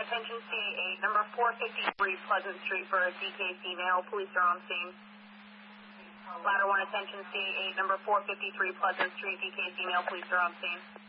attention C8, number 453 Pleasant Street for a DK female. Police are on scene. Ladder 1, attention C8, number 453 Pleasant Street, DK female. Police are on scene.